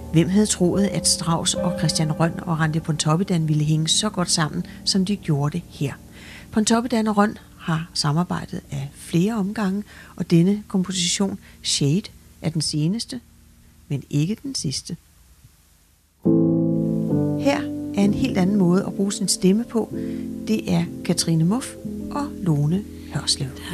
Hvem havde troet, at Strauss og Christian Rønn og Randi Pontoppidan ville hænge så godt sammen, som de gjorde det her? Pontoppidan og Rønn har samarbejdet af flere omgange, og denne komposition, Shade, er den seneste, men ikke den sidste. Her er en helt anden måde at bruge sin stemme på. Det er Katrine Muff og Lone Hørslev.